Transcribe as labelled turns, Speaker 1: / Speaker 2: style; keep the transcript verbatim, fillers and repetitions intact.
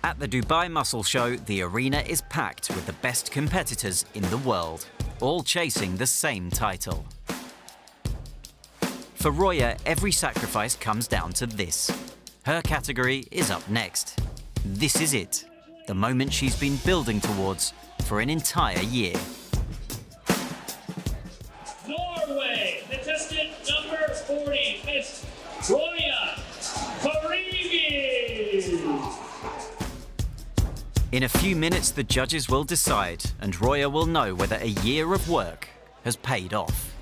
Speaker 1: At the Dubai Muscle Show, the arena is packed with the best competitors in the world, all chasing the same title. For Roya, every sacrifice comes down to this. Her category is up next. This is it, the moment she's been building towards for an entire year.
Speaker 2: Norway, contestant number forty, Miss Roya Karimi.
Speaker 1: In a few minutes, the judges will decide, and Roya will know whether a year of work has paid off.